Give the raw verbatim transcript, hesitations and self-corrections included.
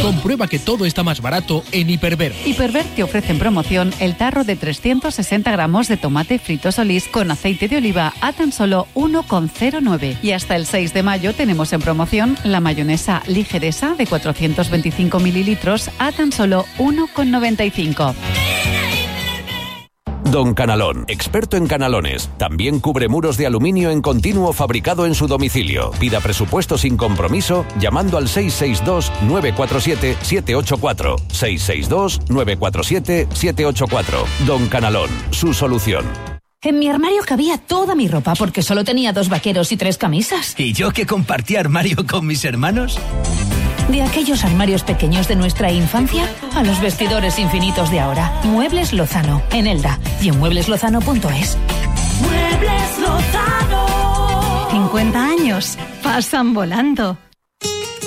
Comprueba que todo está más barato en Hiperver. Hiperver te ofrece en promoción el tarro de trescientos sesenta gramos de tomate frito Solís con aceite de oliva a tan solo uno con cero nueve. Y hasta el seis de mayo tenemos en promoción la mayonesa ligeresa de cuatrocientos veinticinco mililitros a tan solo uno con noventa y cinco. Don Canalón, experto en canalones. También cubre muros de aluminio en continuo fabricado en su domicilio. Pida presupuesto sin compromiso llamando al seis seis dos, nueve cuatro siete, siete ocho cuatro. seis seis dos, nueve cuatro siete, siete ocho cuatro. Don Canalón, su solución. En mi armario cabía toda mi ropa porque solo tenía dos vaqueros y tres camisas. ¿Y yo que compartía armario con mis hermanos? De aquellos armarios pequeños de nuestra infancia a los vestidores infinitos de ahora. Muebles Lozano, en Elda y en muebles lozano punto es. Muebles Lozano. cincuenta años pasan volando.